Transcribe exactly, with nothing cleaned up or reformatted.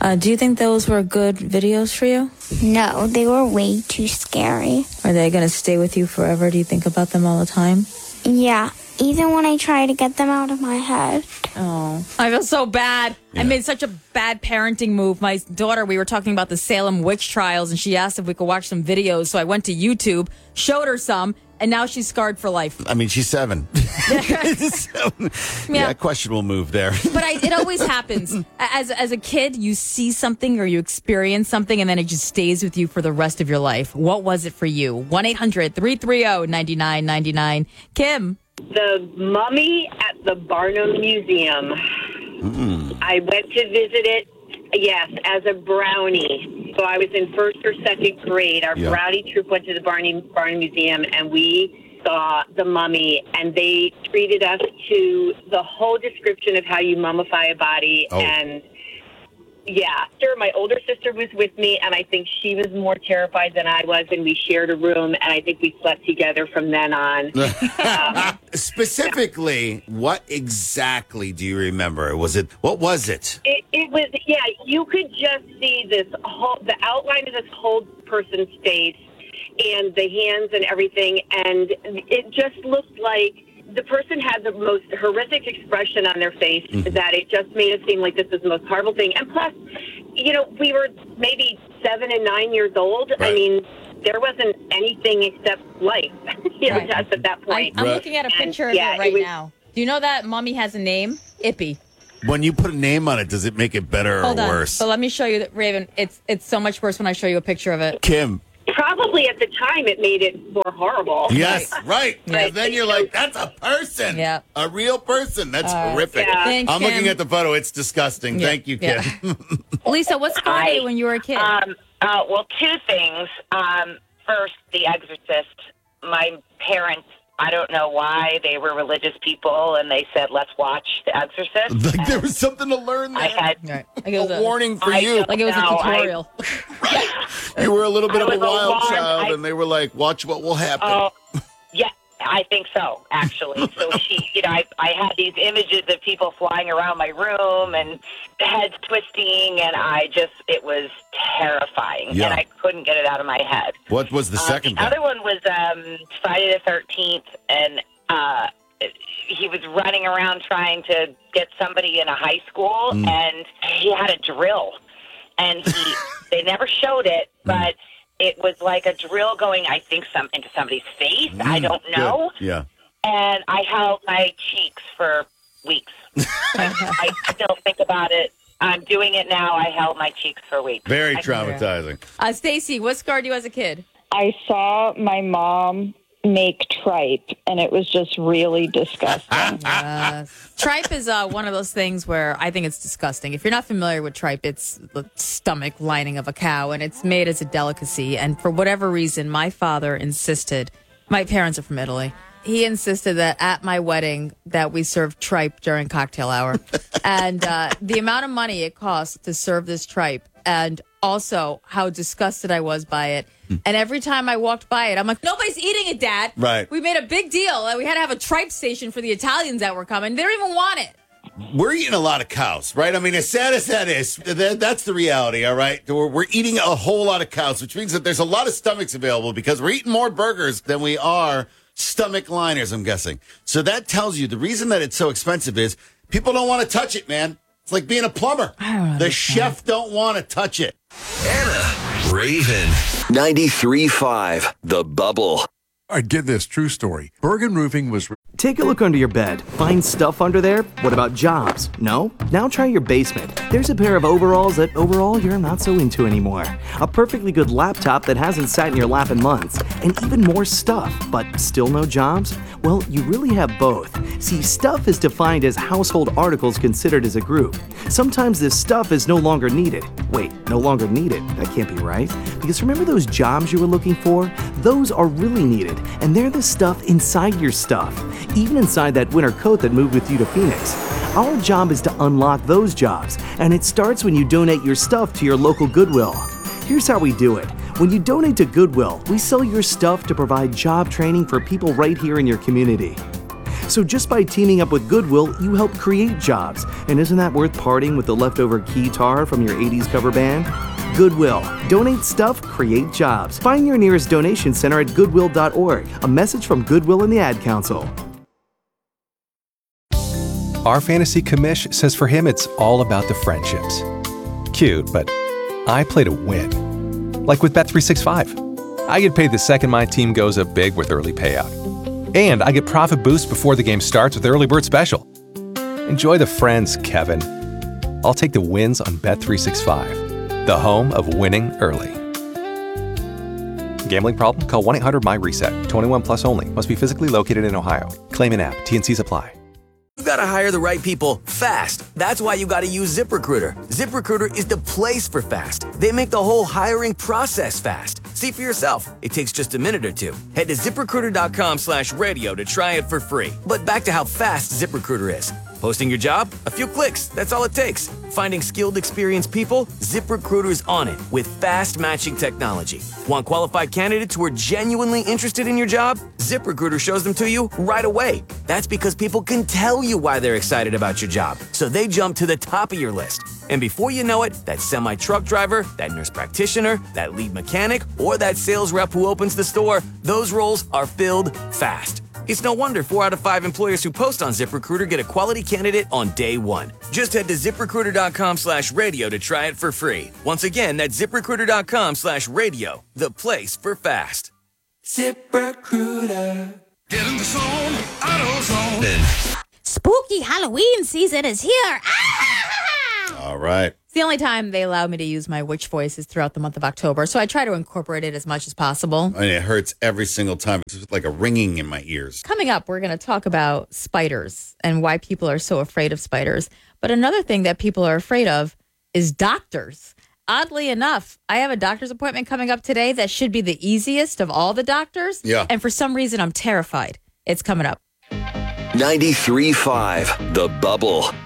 Uh, do you think those were good videos for you? No, they were way too scary. Are they going to stay with you forever? Do you think about them all the time? Yeah, even when I try to get them out of my head. Oh. I feel so bad. Yeah. I made such a bad parenting move. My daughter, we were talking about the Salem witch trials, and she asked if we could watch some videos. So I went to YouTube, showed her some, and now she's scarred for life. I mean, she's seven. so, yeah, a questionable move there. But I, it always happens. As as a kid, you see something or you experience something, and then it just stays with you for the rest of your life. What was it for you? one eight hundred three three zero nine nine nine nine. Kim. The mummy at the Barnum Museum. Mm. I went to visit it, yes, as a brownie. So I was in first or second grade. Our Yeah. brownie troop went to the Barnum, Barnum Museum, and we saw the mummy, and they treated us to the whole description of how you mummify a body. Oh. And yeah, sure, my older sister was with me, and I think she was more terrified than I was, and we shared a room, and I think we slept together from then on. um, Specifically, what exactly do you remember? Was it, what was it? It, it was, yeah, you could just see this whole, the outline of this whole person's face and the hands and everything, and it just looked like the person had the most horrific expression on their face mm-hmm. that it just made it seem like this is the most horrible thing. And plus, you know, we were maybe seven and nine years old. Right. I mean, there wasn't anything except life, you know, Right. just at that point. I, I'm Right. looking at a picture And, of yeah, it right it was- now. Do you know that mummy has a name? Ippy. When you put a name on it, does it make it better Hold or on. worse? So let me show you that, Raven. It's it's so much worse when I show you a picture of it. Kim. Probably at the time it made it more horrible. Yes, right. Yeah. And then you're like, that's a person. Yeah. A real person. That's Uh, horrific. yeah. Thanks, I'm Kim. looking at the photo. It's disgusting. Yeah. Thank you, Kim. Yeah. Lisa, what scarred I- you when you were a kid? Um, uh, well, two things. Um, first, The Exorcist. My parents, I don't know why, they were religious people, and they said, let's watch The Exorcist. Like there was something to learn there. I had, Right. Like it was a a, warning for I you. don't like it was a No, I- tutorial. You were a little bit I of a was wild alarmed. child, I- and they were like, watch what will happen. Oh, yeah, I think so, actually. So she, you know, I, I had these images of people flying around my room and heads twisting, and I just, it was terrifying, Yeah. and I couldn't get it out of my head. What was the Um, second the thing? other one was um, Friday the thirteenth, and uh, he was running around trying to get somebody in a high school, Mm. and he had a drill, and he they never showed it, but it was like a drill going, I think, some into somebody's face. I Mm, don't know, good. Yeah. and I held my cheeks for weeks. I still think about it. I'm doing it now. I held my cheeks for weeks. Very I- traumatizing. Uh, Stacy, what scarred you as a kid? I saw my mom make tripe, and it was just really disgusting. Uh, tripe is uh, one of those things where I think it's disgusting. If you're not familiar with tripe, it's the stomach lining of a cow, and it's made as a delicacy. And for whatever reason, my father insisted, my parents are from Italy, he insisted that at my wedding that we serve tripe during cocktail hour. And uh, the amount of money it costs to serve this tripe, and also how disgusted I was by it. And every time I walked by it, I'm like, nobody's eating it, Dad. Right. We made a big deal. and We had to have a tripe station for the Italians that were coming. They don't even want it. We're eating a lot of cows, right? I mean, as sad as that is, that, that's the reality, all right? We're, we're eating a whole lot of cows, which means that there's a lot of stomachs available because we're eating more burgers than we are stomach liners, I'm guessing. So that tells you the reason that it's so expensive is people don't want to touch it, man. It's like being a plumber. The chef don't want to touch it. Anna, Raven. ninety-three point five, The Bubble. I get this, true story. Bergen Roofing was... Take a look under your bed. Find stuff under there? What about jobs? No? Now try your basement. There's a pair of overalls that overall you're not so into anymore. A perfectly good laptop that hasn't sat in your lap in months. And even more stuff, but still no jobs? Well, you really have both. See, stuff is defined as household articles considered as a group. Sometimes this stuff is no longer needed. Wait, no longer needed? That can't be right. Because remember those jobs you were looking for? Those are really needed, and they're the stuff inside your stuff. Even inside that winter coat that moved with you to Phoenix. Our job is to unlock those jobs, and it starts when you donate your stuff to your local Goodwill. Here's how we do it. When you donate to Goodwill, we sell your stuff to provide job training for people right here in your community. So just by teaming up with Goodwill, you help create jobs. And isn't that worth parting with the leftover guitar from your eighties cover band? Goodwill. Donate stuff, create jobs. Find your nearest donation center at goodwill dot org. A message from Goodwill and the Ad Council. Our fantasy commish says for him it's all about the friendships. Cute, but I play to win. Like with Bet three sixty-five. I get paid the second my team goes up big with early payout. And I get profit boost before the game starts with Early Bird Special. Enjoy the friends, Kevin. I'll take the wins on Bet three sixty-five, the home of winning early. Gambling problem? Call one eight hundred M Y reset. twenty-one plus only. Must be physically located in Ohio. Claim in app. T N Cs apply. You gotta hire the right people fast. That's why you gotta use ZipRecruiter. ZipRecruiter is the place for fast. They make the whole hiring process fast. See for yourself. It takes just a minute or two. Head to ZipRecruiter.com slash radio to try it for free. But back to how fast ZipRecruiter is. Posting your job? A few clicks. That's all it takes. Finding skilled, experienced people? ZipRecruiter's on it with fast matching technology. Want qualified candidates who are genuinely interested in your job? ZipRecruiter shows them to you right away. That's because people can tell you why they're excited about your job, so they jump to the top of your list. And before you know it, that semi-truck driver, that nurse practitioner, that lead mechanic, or that sales rep who opens the store, those roles are filled fast. It's no wonder four out of five employers who post on ZipRecruiter get a quality candidate on day one. Just head to ZipRecruiter.com slash radio to try it for free. Once again, that's ZipRecruiter.com slash radio, the place for fast. ZipRecruiter. Get in the zone, AutoZone. Spooky Halloween season is here. All right. It's the only time they allow me to use my witch voice is throughout the month of October, so I try to incorporate it as much as possible. I mean, it hurts every single time. It's just like a ringing in my ears. Coming up, we're going to talk about spiders and why people are so afraid of spiders. But another thing that people are afraid of is doctors. Oddly enough, I have a doctor's appointment coming up today that should be the easiest of all the doctors. Yeah. And for some reason, I'm terrified. It's coming up. ninety-three point five The Bubble.